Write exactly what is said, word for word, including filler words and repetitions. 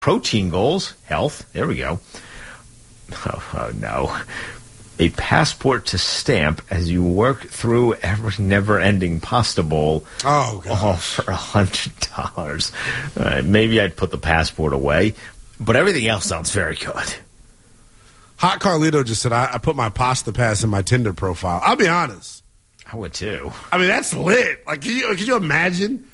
Protein goals, health. There we go. Oh, oh no. A passport to stamp as you work through every never-ending pasta bowl. Oh, gosh. All for one hundred dollars. Uh, maybe I'd put the passport away, but everything else sounds very good. Hot Carlito just said, I, I put my pasta pass in my Tinder profile. I'll be honest. I would too. I mean, that's lit. Like, can you, can you imagine